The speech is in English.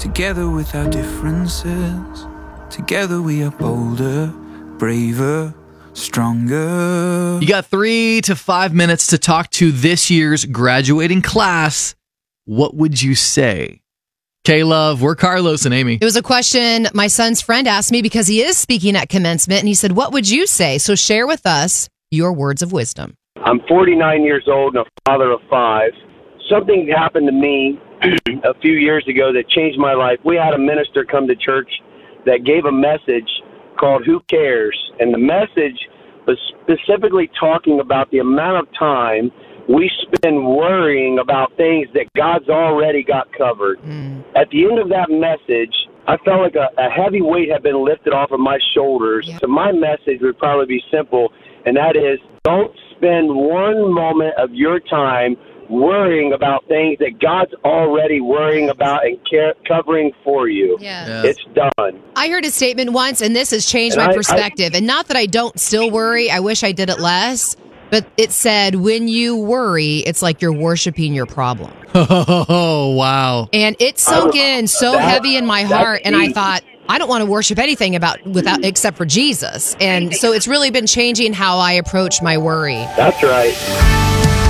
Together with our differences, together we are bolder, braver, stronger. You got 3 to 5 minutes to talk to this year's graduating class. What would you say? K-Love, we're Carlos and Amy. It was a question my son's friend asked me because he is speaking at commencement, and he said, what would you say? So share with us your words of wisdom. I'm 49 years old and a father of 5. Something happened to me a few years ago that changed my life. We had a minister come to church that gave a message called Who Cares? And the message was specifically talking about the amount of time we spend worrying about things that God's already got covered. At the end of that message, I felt like a heavy weight had been lifted off of my shoulders. So my message would probably be simple, and that is, don't spend one moment of your time worrying about things that God's already worrying about and covering for you. Yeah. It's done. I heard a statement once, and this has changed my perspective. And not that I don't still worry. I wish I did it less. But it said, when you worry, it's like you're worshiping your problem. Oh, wow. And it sunk in so heavy in my heart. And I thought, I don't want to worship anything except for Jesus. And so it's really been changing how I approach my worry. That's right.